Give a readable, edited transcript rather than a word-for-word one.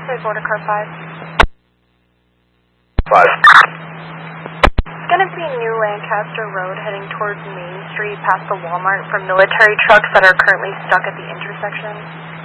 Take order car 5. 5. It's going to be New Lancaster Road heading towards Main Street past the Walmart for military trucks that are currently stuck at the intersection.